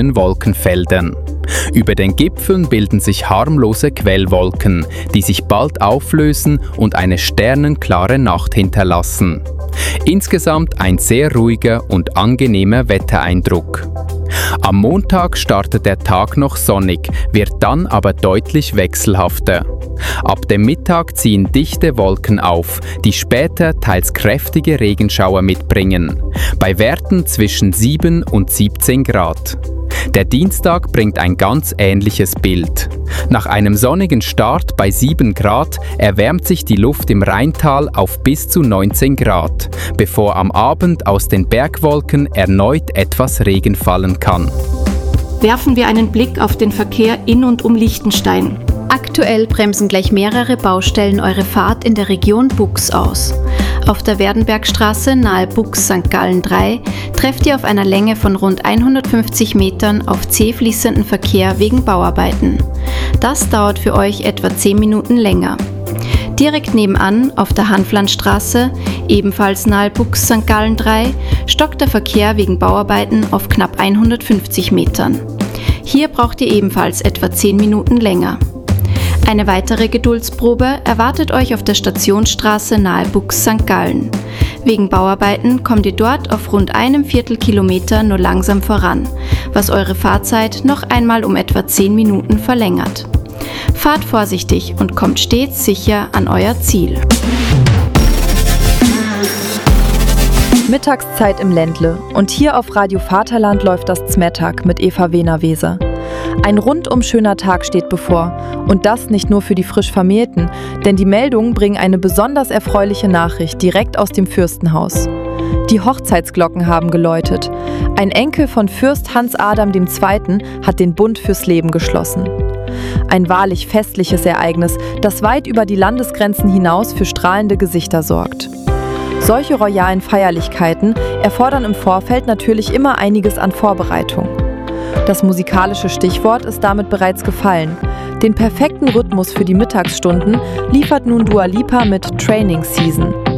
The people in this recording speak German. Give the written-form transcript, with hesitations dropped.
dichten Wolkenfeldern. Über den Gipfeln bilden sich harmlose Quellwolken, die sich bald auflösen und eine sternenklare Nacht hinterlassen. Insgesamt ein sehr ruhiger und angenehmer Wettereindruck. Am Montag startet der Tag noch sonnig, wird dann aber deutlich wechselhafter. Ab dem Mittag ziehen dichte Wolken auf, die später teils kräftige Regenschauer mitbringen, bei Werten zwischen 7 und 17 Grad. Der Dienstag bringt ein ganz ähnliches Bild. Nach einem sonnigen Start bei 7 Grad erwärmt sich die Luft im Rheintal auf bis zu 19 Grad, bevor am Abend aus den Bergwolken erneut etwas Regen fallen kann. Werfen wir einen Blick auf den Verkehr in und um Liechtenstein. Aktuell bremsen gleich mehrere Baustellen eure Fahrt in der Region Bux aus. Auf der Werdenbergstraße nahe Bux St. Gallen 3 trefft ihr auf einer Länge von rund 150 Metern auf zäh fließenden Verkehr wegen Bauarbeiten. Das dauert für euch etwa 10 Minuten länger. Direkt nebenan, auf der Hanflandstraße, ebenfalls nahe Bux St. Gallen 3, stockt der Verkehr wegen Bauarbeiten auf knapp 150 Metern. Hier braucht ihr ebenfalls etwa 10 Minuten länger. Eine weitere Geduldsprobe erwartet euch auf der Stationsstraße nahe Bux St. Gallen. Wegen Bauarbeiten kommt ihr dort auf rund einem Viertelkilometer nur langsam voran, was eure Fahrzeit noch einmal um etwa 10 Minuten verlängert. Fahrt vorsichtig und kommt stets sicher an euer Ziel. Mittagszeit im Ländle und hier auf Radio Vaterland läuft das Zmettag mit Eva Wehner-Weser. Ein rundum schöner Tag steht bevor und das nicht nur für die frisch Vermählten, denn die Meldungen bringen eine besonders erfreuliche Nachricht direkt aus dem Fürstenhaus. Die Hochzeitsglocken haben geläutet. Ein Enkel von Fürst Hans Adam II. Hat den Bund fürs Leben geschlossen. Ein wahrlich festliches Ereignis, das weit über die Landesgrenzen hinaus für strahlende Gesichter sorgt. Solche royalen Feierlichkeiten erfordern im Vorfeld natürlich immer einiges an Vorbereitung. Das musikalische Stichwort ist damit bereits gefallen. Den perfekten Rhythmus für die Mittagsstunden liefert nun Dua Lipa mit Training Season.